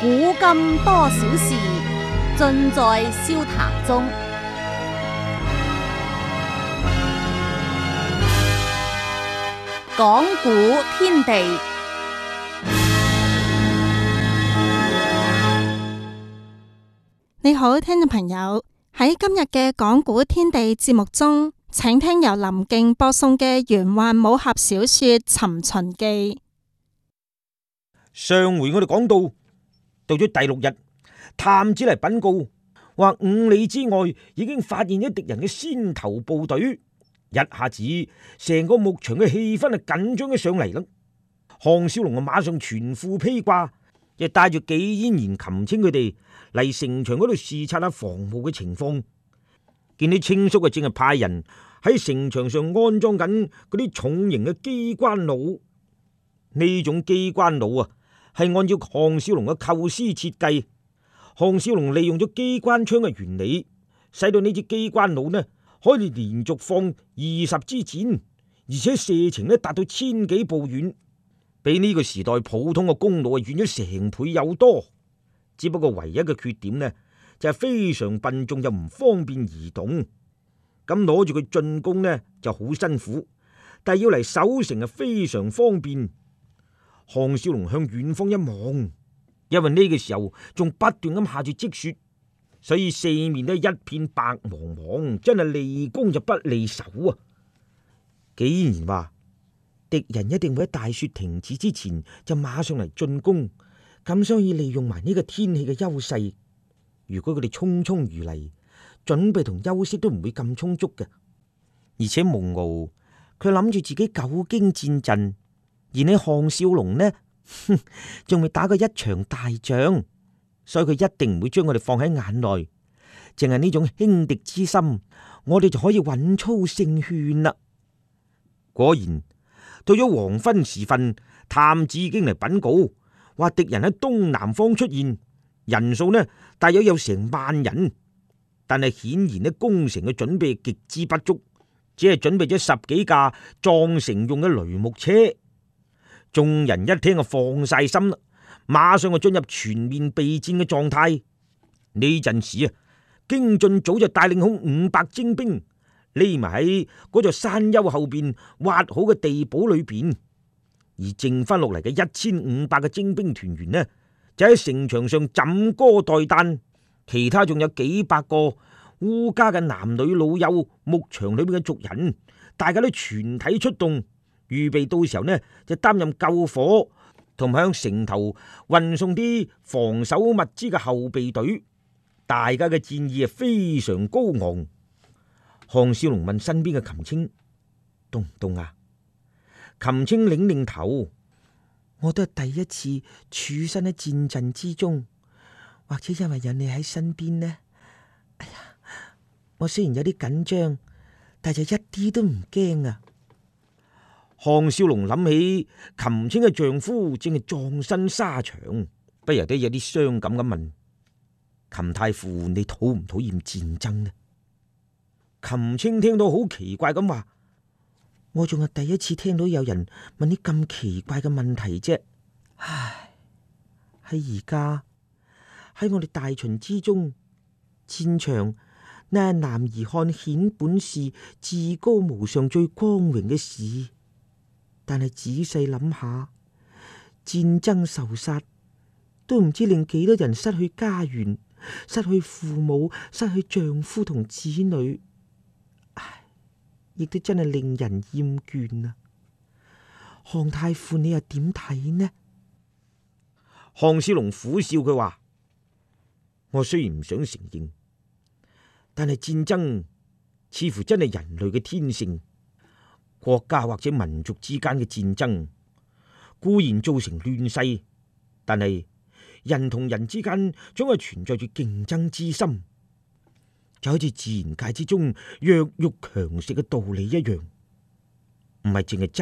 古今多少事，盡在笑談中。講古天地， 你好，聽眾朋友，喺今日嘅講古天地節目中，請聽由林敬播送嘅玄幻武俠小說《尋秦記》。 上回我哋講到咗第6日，探子嚟稟告，話5里之外已經發現咗敵人嘅先頭部隊，一下子成個牧場嘅氣氛緊張咗上嚟啦。項少龍馬上全副披掛，就帶住紀嫣然、秦青佢哋嚟城牆嗰度視察下防務嘅情況。見啲青叔正係派人喺城牆上安裝緊嗰啲重型嘅機關弩。呢種機關弩係按照項少龍嘅構思設計。項少龍利用咗機關槍嘅原理，使到呢支機關弩可以連續放20支箭，而且射程達到1000幾步遠，比呢個時代普通嘅弓弩遠咗成倍有多。只不過唯一嘅缺點就係非常笨重，又唔方便移動。咁攞住佢進攻就好辛苦，但係要嚟守城非常方便。項少龍向遠方一望，因為呢個時候仲不斷咁下住積雪，所以四面一片白茫茫，真係利攻就不利守啊！既然話敵人一定會喺大雪停止之前就馬上嚟進攻，咁所以利用埋呢個天氣嘅優勢，如果佢哋匆匆如嚟，準備同休息都唔會咁充足嘅。而且蒙驢佢諗住自己久經戰陣，而你項少龍仲未打過一場大仗，所以佢一定唔會將我哋放喺眼內。淨係呢種輕敵之心，我哋就可以穩操勝券啦。果然到咗黃昏時分，探子已經嚟稟告，話敵人喺東南方出現，人數大約有成萬人，但係顯然攻城嘅準備極之不足，只係準備咗10幾架撞城用嘅雷木車。眾人一聽就放晒心啦，馬上就進入全面備戰嘅狀態。呢陣時京進早就帶領好500精兵匿埋喺嗰座山丘後邊挖好嘅地堡裏邊，而剩翻落嚟嘅1500嘅精兵團員就喺城牆上枕戈待旦，其他仲有幾百個烏家嘅男女老幼，牧場裏邊嘅族人，大家都全體出動，預備到時候就擔任救火同埋向城頭運送啲防守物資嘅後備隊。大家嘅戰意非常高昂。項少龍問身邊嘅秦青凍唔凍啊？秦青擰擰頭，我都係第一次處身喺戰陣之中，或者因為有你喺身邊呢。哎呀，我雖然有啲緊張，但就一啲都唔驚啊！項少龍諗起秦青嘅丈夫正係葬身沙場，不由得有啲傷感咁問：秦太傅，你討唔討厭戰爭呢？秦青聽到好奇怪咁話：我仲係第一次聽到有人問你咁奇怪嘅問題啫。唉，喺而家喺我哋大秦之中，戰場那係男兒漢顯本事、至高無上、最光榮嘅事。但係仔細諗下，戰爭仇殺都唔知令幾多人失去家園、失去父母、失去丈夫同子女。唉，亦都真係令人厭倦啊！項太傅，你又點睇呢？項少龍苦笑佢話：我雖然唔想承認，但係戰爭似乎真係人類嘅天性。國家或者民族之間嘅戰爭固然造成亂世，但係人同人之間總係存在住競爭之心，就好似自然界之中弱肉強食嘅道理一樣，唔係淨係